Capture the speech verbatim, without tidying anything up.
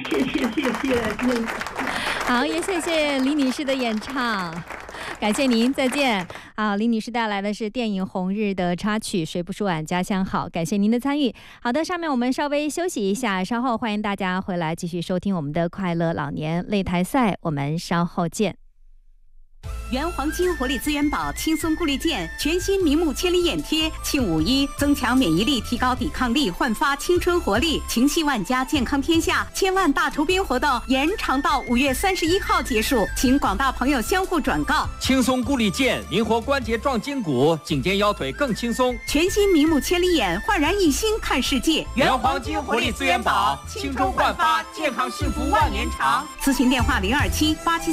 谢谢谢谢。 好，也谢谢李女士的演唱。感谢您，再见。好，李女士带来的是电影《红日》的插曲《谁不说俺家乡好》，感谢您的参与。好的，上面我们稍微休息一下，稍后欢迎大家回来继续收听我们的快乐老年擂台赛，我们稍后见。 原黄金活力资源宝轻松顾虑健全新明目千里眼贴，庆五一增强免疫力，提高抵抗力，焕发青春活力。情系万家，健康天下千万大酬宾活动延长到五月三十一号结束，请广大朋友相互转告。 轻松顾虑健，灵活关节壮筋骨，颈肩腰腿更轻松。 全新明目千里眼，焕然一新看世界。 原黄金活力资源宝，青春焕发，健康幸福万年长。 咨询电话零二七八七。